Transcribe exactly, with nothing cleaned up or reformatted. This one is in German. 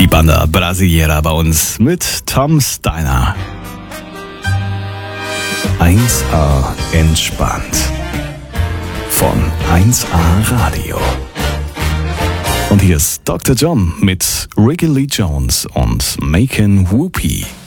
Die Banda Brasileira bei uns mit Tom Steiner. eins A entspannt. Von eins A Radio. Und hier ist Doktor John mit Ricky Lee Jones und Macon Whoopi.